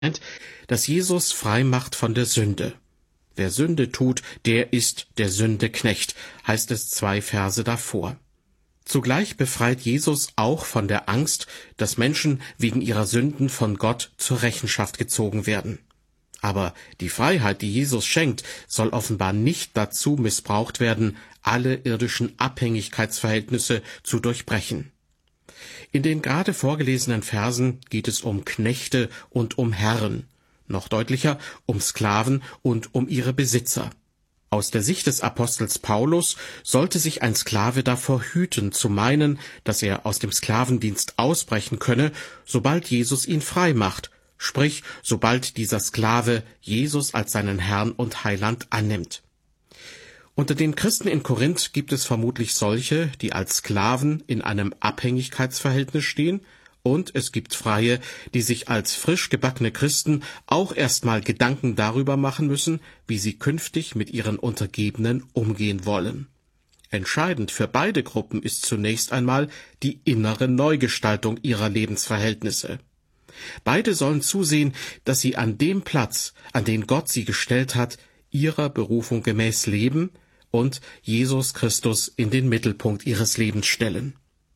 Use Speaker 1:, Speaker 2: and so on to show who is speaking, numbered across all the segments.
Speaker 1: dass Jesus frei macht von der Sünde. Wer Sünde tut, der ist der Sünde Knecht, heißt es 2 Verse davor. Zugleich befreit Jesus auch von der Angst, dass Menschen wegen ihrer Sünden von Gott zur Rechenschaft gezogen werden. Aber die Freiheit, die Jesus schenkt, soll offenbar nicht dazu missbraucht werden, alle irdischen Abhängigkeitsverhältnisse zu durchbrechen. In den gerade vorgelesenen Versen geht es um Knechte und um Herren, noch deutlicher um Sklaven und um ihre Besitzer. Aus der Sicht des Apostels Paulus sollte sich ein Sklave davor hüten, zu meinen, dass er aus dem Sklavendienst ausbrechen könne, sobald Jesus ihn frei macht, sprich, sobald dieser Sklave Jesus als seinen Herrn und Heiland annimmt. Unter den Christen in Korinth gibt es vermutlich solche, die als Sklaven in einem Abhängigkeitsverhältnis stehen, und es gibt Freie, die sich als frisch gebackene Christen auch erstmal Gedanken darüber machen müssen, wie sie künftig mit ihren Untergebenen umgehen wollen. Entscheidend für beide Gruppen ist zunächst einmal die innere Neugestaltung ihrer Lebensverhältnisse. Beide sollen zusehen, dass sie an dem Platz, an den Gott sie gestellt hat, ihrer Berufung gemäß leben und Jesus Christus in den Mittelpunkt ihres Lebens stellen.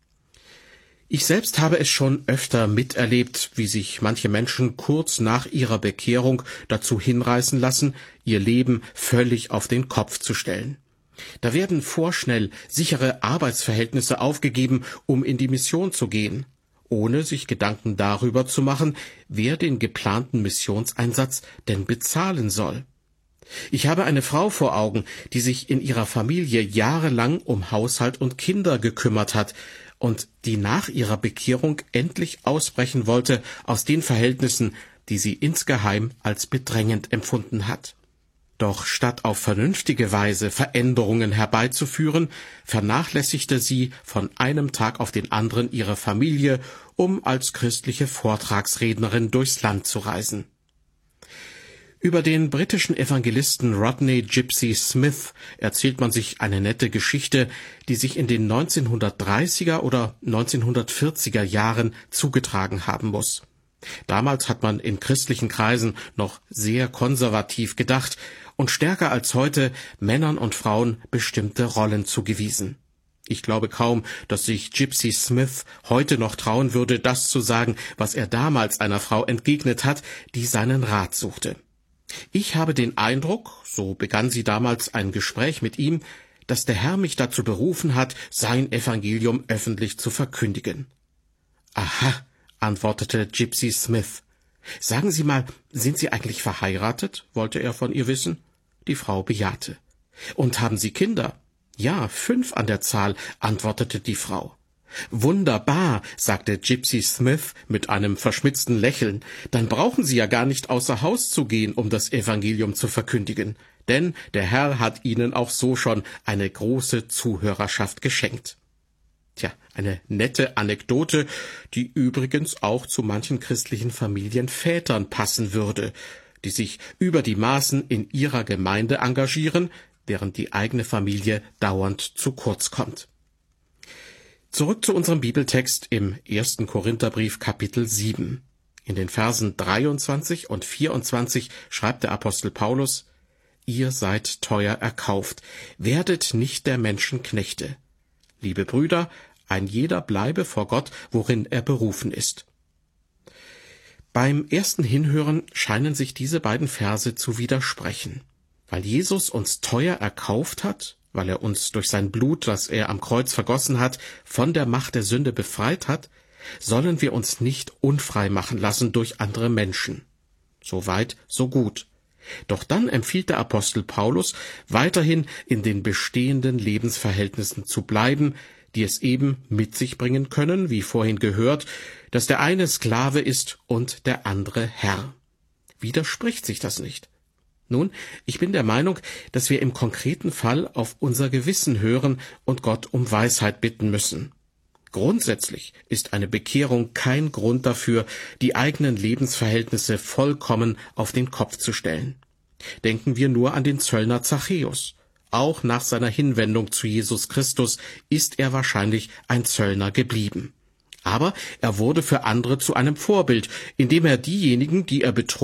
Speaker 1: Ich selbst habe es schon öfter miterlebt, wie sich manche Menschen kurz nach ihrer Bekehrung dazu hinreißen lassen, ihr Leben völlig auf den Kopf zu stellen. Da werden vorschnell sichere Arbeitsverhältnisse aufgegeben, um in die Mission zu gehen, ohne sich Gedanken darüber zu machen, wer den geplanten Missionseinsatz denn bezahlen soll. Ich habe eine Frau vor Augen, die sich in ihrer Familie jahrelang um Haushalt und Kinder gekümmert hat und die nach ihrer Bekehrung endlich ausbrechen wollte aus den Verhältnissen, die sie insgeheim als bedrängend empfunden hat. Doch statt auf vernünftige Weise Veränderungen herbeizuführen, vernachlässigte sie von einem Tag auf den anderen ihre Familie, um als christliche Vortragsrednerin durchs Land zu reisen. Über den britischen Evangelisten Rodney Gypsy Smith erzählt man sich eine nette Geschichte, die sich in den 1930er oder 1940er Jahren zugetragen haben muss. Damals hat man in christlichen Kreisen noch sehr konservativ gedacht und stärker als heute Männern und Frauen bestimmte Rollen zugewiesen. Ich glaube kaum, dass sich Gypsy Smith heute noch trauen würde, das zu sagen, was er damals einer Frau entgegnet hat, die seinen Rat suchte. Ich habe den Eindruck, so begann sie damals ein Gespräch mit ihm, dass der Herr mich dazu berufen hat, sein Evangelium öffentlich zu verkündigen. Aha, antwortete Gypsy Smith. Sagen Sie mal, sind Sie eigentlich verheiratet? Wollte er von ihr wissen. Die Frau bejahte. Und haben Sie Kinder? Ja, 5 an der Zahl, antwortete die Frau. Wunderbar, sagte Gypsy Smith mit einem verschmitzten Lächeln, dann brauchen Sie ja gar nicht außer Haus zu gehen, um das Evangelium zu verkündigen, denn der Herr hat Ihnen auch so schon eine große Zuhörerschaft geschenkt. Tja, eine nette Anekdote, die übrigens auch zu manchen christlichen Familienvätern passen würde, die sich über die Maßen in ihrer Gemeinde engagieren, während die eigene Familie dauernd zu kurz kommt. Zurück zu unserem Bibeltext im 1. Korintherbrief Kapitel 7. In den Versen 23 und 24 schreibt der Apostel Paulus: Ihr seid teuer erkauft, werdet nicht der Menschen Knechte. Liebe Brüder, ein jeder bleibe vor Gott, worin er berufen ist. Beim ersten Hinhören scheinen sich diese beiden Verse zu widersprechen. Weil Jesus uns teuer erkauft hat, weil er uns durch sein Blut, das er am Kreuz vergossen hat, von der Macht der Sünde befreit hat, sollen wir uns nicht unfrei machen lassen durch andere Menschen. So weit, so gut. Doch dann empfiehlt der Apostel Paulus, weiterhin in den bestehenden Lebensverhältnissen zu bleiben, die es eben mit sich bringen können, wie vorhin gehört, dass der eine Sklave ist und der andere Herr. Widerspricht sich das nicht? Nun, ich bin der Meinung, dass wir im konkreten Fall auf unser Gewissen hören und Gott um Weisheit bitten müssen. Grundsätzlich ist eine Bekehrung kein Grund dafür, die eigenen Lebensverhältnisse vollkommen auf den Kopf zu stellen. Denken wir nur an den Zöllner Zachäus. Auch nach seiner Hinwendung zu Jesus Christus ist er wahrscheinlich ein Zöllner geblieben. Aber er wurde für andere zu einem Vorbild, indem er diejenigen, die er betrog,